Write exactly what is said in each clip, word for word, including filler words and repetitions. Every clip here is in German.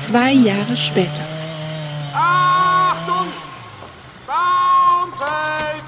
zwei Jahre später. Achtung! Baum fällt!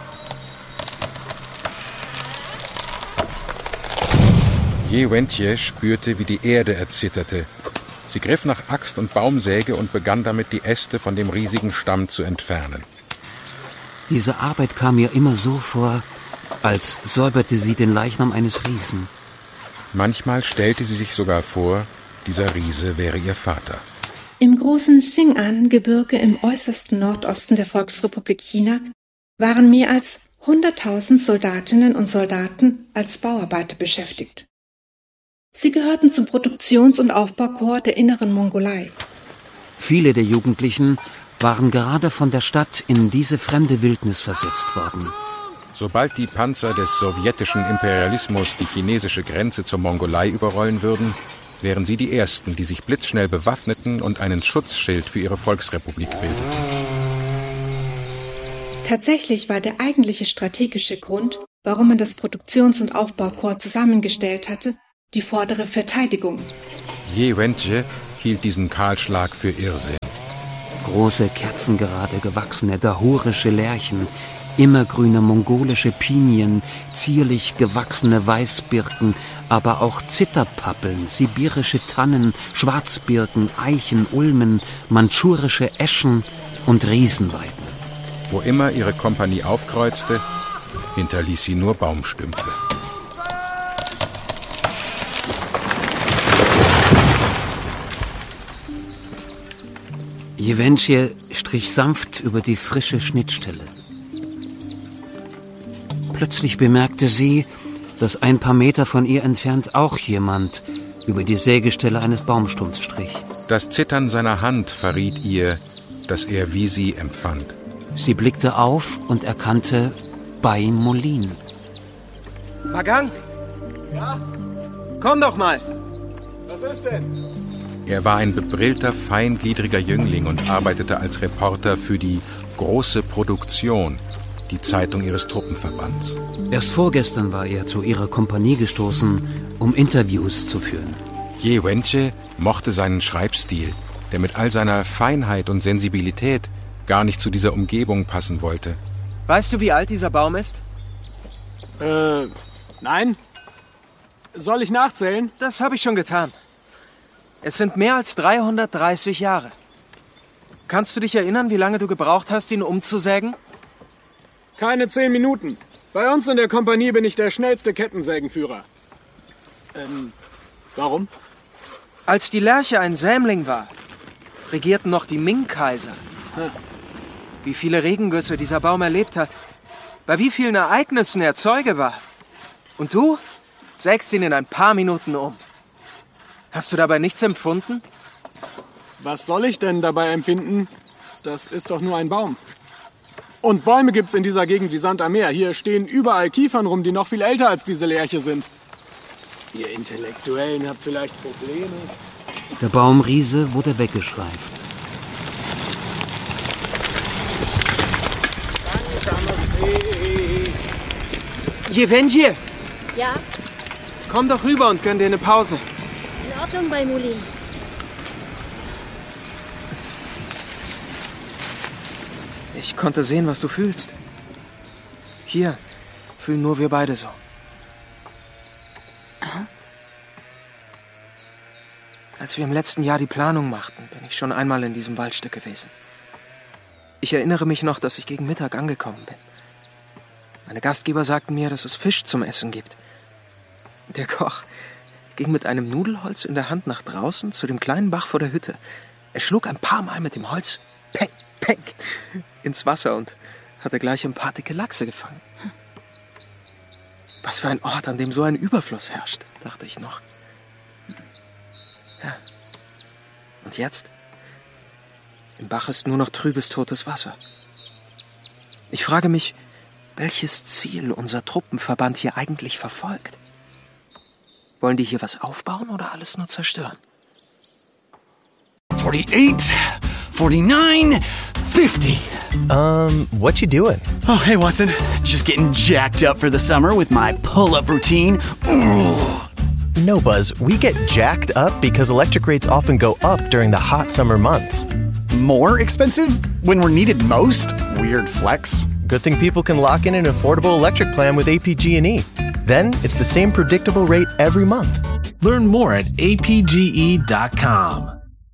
Ye Wenjie spürte, wie die Erde erzitterte. Sie griff nach Axt und Baumsäge und begann damit, die Äste von dem riesigen Stamm zu entfernen. Diese Arbeit kam mir immer so vor, als säuberte sie den Leichnam eines Riesen. Manchmal stellte sie sich sogar vor, dieser Riese wäre ihr Vater. Im großen Xing'an-Gebirge im äußersten Nordosten der Volksrepublik China waren mehr als hunderttausend Soldatinnen und Soldaten als Bauarbeiter beschäftigt. Sie gehörten zum Produktions- und Aufbaukorps der Inneren Mongolei. Viele der Jugendlichen waren gerade von der Stadt in diese fremde Wildnis versetzt worden. Sobald die Panzer des sowjetischen Imperialismus die chinesische Grenze zur Mongolei überrollen würden, wären sie die Ersten, die sich blitzschnell bewaffneten und einen Schutzschild für ihre Volksrepublik bildeten. Tatsächlich war der eigentliche strategische Grund, warum man das Produktions- und Aufbaukorps zusammengestellt hatte, die vordere Verteidigung. Ye Wenjie hielt diesen Kahlschlag für Irrsinn. Große, kerzengerade gewachsene dahorische Lärchen, immergrüne mongolische Pinien, zierlich gewachsene Weißbirken, aber auch Zitterpappeln, sibirische Tannen, Schwarzbirken, Eichen, Ulmen, mandschurische Eschen und Riesenweiden. Wo immer ihre Kompanie aufkreuzte, hinterließ sie nur Baumstümpfe. Ye Wenjie strich sanft über die frische Schnittstelle. Plötzlich bemerkte sie, dass ein paar Meter von ihr entfernt auch jemand über die Sägestelle eines Baumstumpfs strich. Das Zittern seiner Hand verriet ihr, dass er wie sie empfand. Sie blickte auf und erkannte Bai Molin. Magang? Ja? Komm doch mal! Was ist denn? Er war ein bebrillter, feingliedriger Jüngling und arbeitete als Reporter für die Große Produktion, die Zeitung ihres Truppenverbands. Erst vorgestern war er zu ihrer Kompanie gestoßen, um Interviews zu führen. Ye Wenjie mochte seinen Schreibstil, der mit all seiner Feinheit und Sensibilität gar nicht zu dieser Umgebung passen wollte. Weißt du, wie alt dieser Baum ist? Äh, nein. Soll ich nachzählen? Das habe ich schon getan. Es sind mehr als dreihundertdreißig Jahre. Kannst du dich erinnern, wie lange du gebraucht hast, ihn umzusägen? Keine zehn Minuten. Bei uns in der Kompanie bin ich der schnellste Kettensägenführer. Ähm, warum? Als die Lerche ein Sämling war, regierten noch die Ming-Kaiser. Hm. Wie viele Regengüsse dieser Baum erlebt hat. Bei wie vielen Ereignissen er Zeuge war. Und du sägst ihn in ein paar Minuten um. Hast du dabei nichts empfunden? Was soll ich denn dabei empfinden? Das ist doch nur ein Baum. Und Bäume gibt's in dieser Gegend wie Sand am Meer. Hier stehen überall Kiefern rum, die noch viel älter als diese Lärche sind. Ihr Intellektuellen habt vielleicht Probleme. Der Baumriese wurde weggeschleift. Ye Wenjie, Ja, komm doch rüber und gönn dir eine Pause. in Ordnung bei Molin. Ich konnte sehen, was du fühlst. Hier fühlen nur wir beide so. Aha. Als wir im letzten Jahr die Planung machten, bin ich schon einmal in diesem Waldstück gewesen. Ich erinnere mich noch, dass ich gegen Mittag angekommen bin. Meine Gastgeber sagten mir, dass es Fisch zum Essen gibt. Der Koch ging mit einem Nudelholz in der Hand nach draußen zu dem kleinen Bach vor der Hütte. Er schlug ein paar Mal mit dem Holz peng, peng ins Wasser und hatte gleich ein paar dicke Lachse gefangen. Was für ein Ort, an dem so ein Überfluss herrscht, dachte ich noch. Ja. Und jetzt? Im Bach ist nur noch trübes, totes Wasser. Ich frage mich, welches Ziel unser Truppenverband hier eigentlich verfolgt. Wollen die hier was aufbauen oder alles nur zerstören? forty-eight, forty-nine, fifty. Um, what you doing? Oh, hey, Watson. Just getting jacked up for the summer with my pull-up routine. Ooh. No, Buzz, we get jacked up because electric rates often go up during the hot summer months. More expensive? When we're needed most? Weird flex. Good thing people can lock in an affordable electric plan with A P G and E. Then it's the same predictable rate every month. Learn more at A P G E dot com.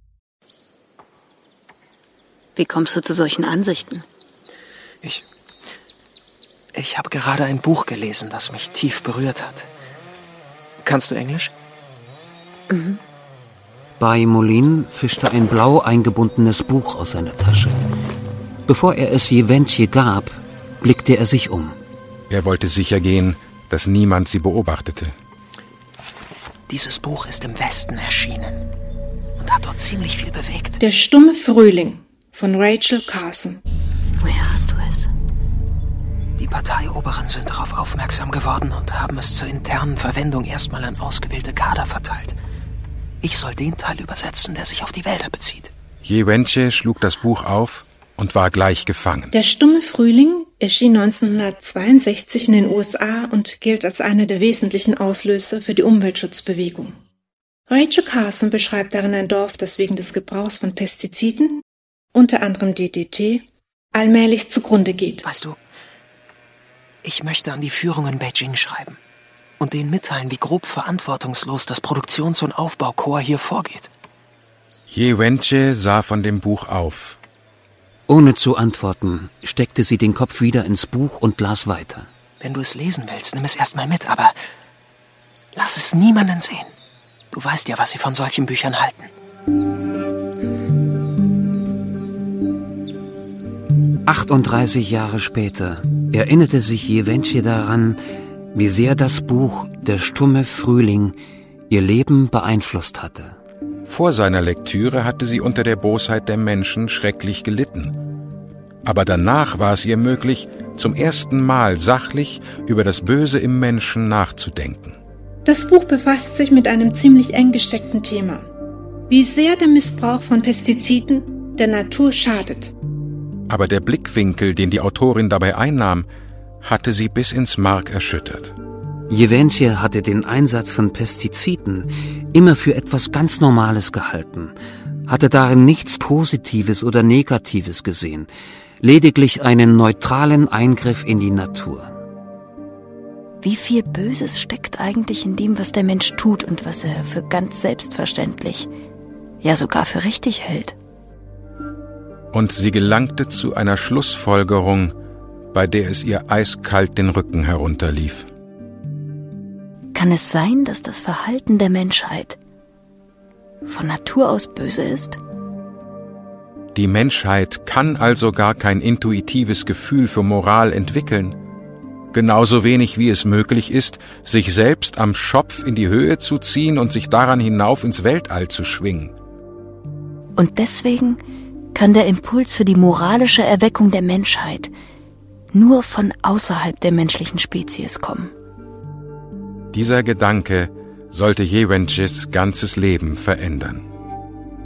Wie kommst du zu solchen Ansichten? Ich... Ich habe gerade ein Buch gelesen, das mich tief berührt hat. Kannst du Englisch? Mhm. Bei Moulin fischte ein blau eingebundenes Buch aus seiner Tasche. Bevor er es Jewentje gab, blickte er sich um. Er wollte sicher gehen, dass niemand sie beobachtete. Dieses Buch ist im Westen erschienen und hat dort ziemlich viel bewegt. Der stumme Frühling von Rachel Carson. Woher hast du es? Die Parteioberen sind darauf aufmerksam geworden und haben es zur internen Verwendung erstmal an ausgewählte Kader verteilt. Ich soll den Teil übersetzen, der sich auf die Wälder bezieht. Jewentje schlug das Buch auf und war gleich gefangen. Der stumme Frühling erschien neunzehnhundertzweiundsechzig in den U S A und gilt als einer der wesentlichen Auslöser für die Umweltschutzbewegung. Rachel Carson beschreibt darin ein Dorf, das wegen des Gebrauchs von Pestiziden, unter anderem D D T, allmählich zugrunde geht. Weißt du, ich möchte an die Führung in Beijing schreiben und denen mitteilen, wie grob verantwortungslos das Produktions- und Aufbaukorps hier vorgeht. Jewentje sah von dem Buch auf. Ohne zu antworten, steckte sie den Kopf wieder ins Buch und las weiter. Wenn du es lesen willst, nimm es erstmal mit, aber lass es niemanden sehen. Du weißt ja, was sie von solchen Büchern halten. achtunddreißig Jahre später erinnerte sich Jewentje daran, wie sehr das Buch Der stumme Frühling ihr Leben beeinflusst hatte. Vor seiner Lektüre hatte sie unter der Bosheit der Menschen schrecklich gelitten. Aber danach war es ihr möglich, zum ersten Mal sachlich über das Böse im Menschen nachzudenken. Das Buch befasst sich mit einem ziemlich eng gesteckten Thema. Wie sehr der Missbrauch von Pestiziden der Natur schadet. Aber der Blickwinkel, den die Autorin dabei einnahm, hatte sie bis ins Mark erschüttert. Jewentje hatte den Einsatz von Pestiziden immer für etwas ganz Normales gehalten, hatte darin nichts Positives oder Negatives gesehen, lediglich einen neutralen Eingriff in die Natur. Wie viel Böses steckt eigentlich in dem, was der Mensch tut und was er für ganz selbstverständlich, ja sogar für richtig hält? Und sie gelangte zu einer Schlussfolgerung, bei der es ihr eiskalt den Rücken herunterlief. Kann es sein, dass das Verhalten der Menschheit von Natur aus böse ist? Die Menschheit kann also gar kein intuitives Gefühl für Moral entwickeln, genauso wenig wie es möglich ist, sich selbst am Schopf in die Höhe zu ziehen und sich daran hinauf ins Weltall zu schwingen. Und deswegen kann der Impuls für die moralische Erweckung der Menschheit nur von außerhalb der menschlichen Spezies kommen. Dieser Gedanke sollte Jewentjes ganzes Leben verändern.